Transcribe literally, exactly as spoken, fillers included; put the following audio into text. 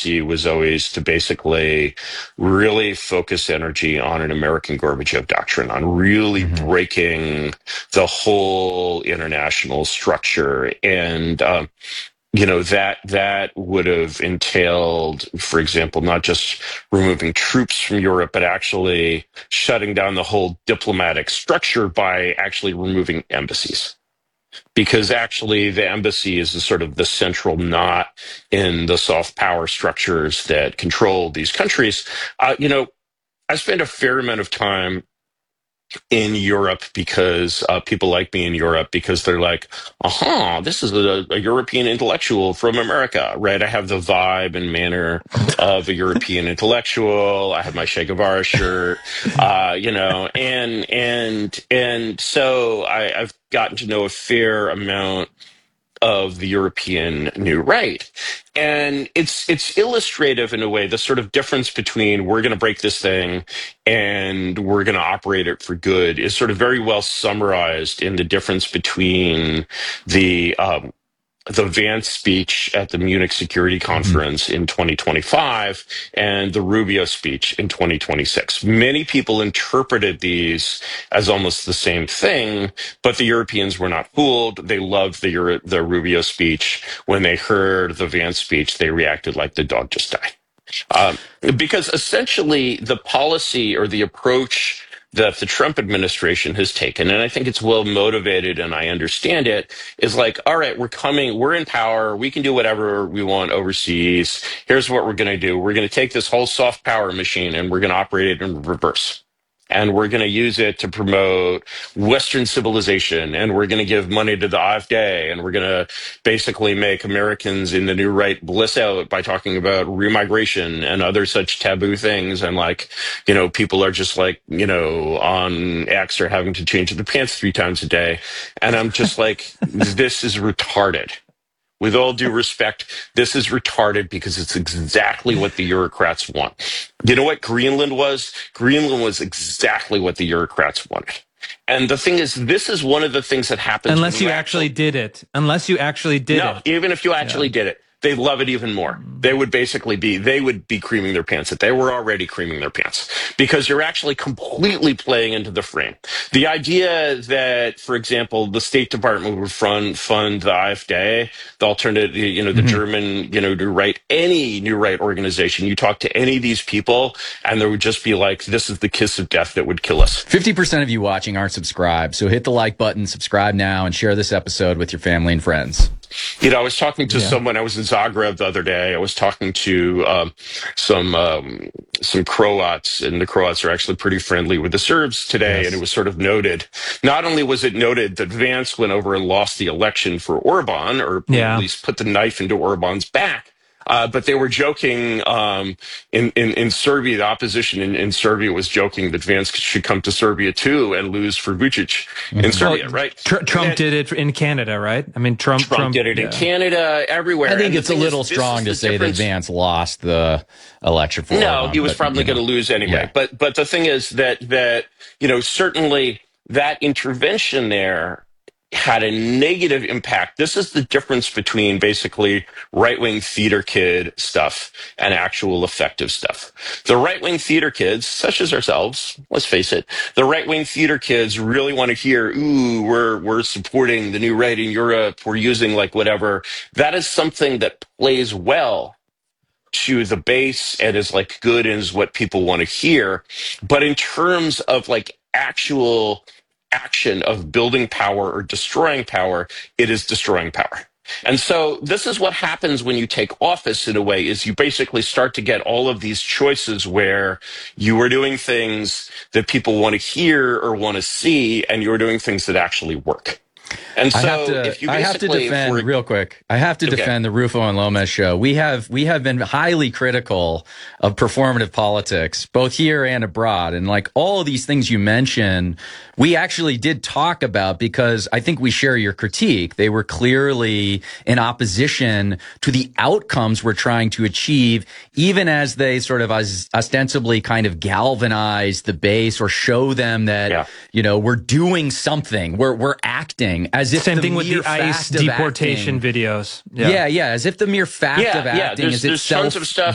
policy was always to basically really focus energy on an American Gorbachev doctrine, on really mm-hmm. breaking the whole international structure. And, um, you know, that that would have entailed, for example, not just removing troops from Europe, but actually shutting down the whole diplomatic structure by actually removing embassies. Because actually the embassy is the sort of the central knot in the soft power structures that control these countries. Uh, you know, I spent a fair amount of time in Europe because uh, people like me in Europe because they're like, aha, this is a, a European intellectual from America, right? I have the vibe and manner of a European intellectual. I have my Che Guevara shirt, uh, you know, and and and so I, I've gotten to know a fair amount of the European New Right. And it's it's illustrative in a way, the sort of difference between we're going to break this thing and we're going to operate it for good is sort of very well summarized in the difference between the um, the Vance speech at the Munich Security Conference mm-hmm. in twenty twenty-five and the Rubio speech in twenty twenty-six. Many people interpreted these as almost the same thing, but the Europeans were not fooled. They loved the Euro- the Rubio speech. When they heard the Vance speech, they reacted like the dog just died. Um, because essentially the policy or the approach that the Trump administration has taken, and I think it's well motivated and I understand it, is like, all right, we're coming, we're in power, we can do whatever we want overseas. Here's what we're going to do. We're going to take this whole soft power machine and we're going to operate it in reverse. And we're going to use it to promote Western civilization. And we're going to give money to the AfD. And we're going to basically make Americans in the New Right bliss out by talking about remigration and other such taboo things. And like, you know, people are just like, you know, on X are having to change their pants three times a day. And I'm just like, this is retarded. With all due respect, this is retarded because it's exactly what the Eurocrats want. You know what Greenland was? Greenland was exactly what the Eurocrats wanted. And the thing is, this is one of the things that happens. Unless you actually did it. Unless you actually did no, it. Even if you actually yeah. did it, they love it even more. They would basically be, they would be creaming their pants. That they were already creaming their pants because you're actually completely playing into the frame. The idea that, for example, the State Department would fund, fund the AfD, the alternative, you know, the mm-hmm. German, you know, New Right, any New Right organization, you talk to any of these people and there would just be like, this is the kiss of death that would kill us. fifty percent of you watching aren't subscribed. So hit the like button, subscribe now, and share this episode with your family and friends. You know, I was talking to yeah. someone, I was in Zagreb the other day, I was talking to um, some um, some Croats, and the Croats are actually pretty friendly with the Serbs today, yes. and it was sort of noted. Not only was it noted that Vance went over and lost the election for Orban, or yeah. at least put the knife into Orban's back, Uh, but they were joking um, in, in, in Serbia, the opposition in, in Serbia was joking that Vance should come to Serbia too and lose for Vucic in mm-hmm. Serbia, well, right? Tr- Trump and, did it in Canada, right? I mean, Trump, Trump, Trump did it yeah. in Canada, everywhere. I think and it's a little is, strong to say difference. that Vance lost the election for No, Orban, he was but, probably you know. going to lose anyway. Yeah. But but the thing is that, that, you know, certainly that intervention there had a negative impact. This is the difference between basically right-wing theater kid stuff and actual effective stuff. The right-wing theater kids, such as ourselves, let's face it, the right-wing theater kids really want to hear, ooh, we're we're supporting the New Right in Europe, we're using like whatever. That is something that plays well to the base and is like good and is what people want to hear. But in terms of like actual action of building power or destroying power, it is destroying power. And so this is what happens when you take office in a way, is you basically start to get all of these choices where you are doing things that people want to hear or want to see, and you're doing things that actually work. And so I have to, if you I have to defend real quick. I have to okay. defend the Rufo and Lomez show. We have we have been highly critical of performative politics, both here and abroad. And like all of these things you mentioned, we actually did talk about because I think we share your critique. They were clearly in opposition to the outcomes we're trying to achieve, even as they sort of as ostensibly kind of galvanize the base or show them that, yeah. you know, we're doing something, we're we're acting. As if Same the thing with the ICE deportation acting, videos. Yeah. yeah, yeah, as if the mere fact yeah, of acting yeah, is there's itself tons of stuff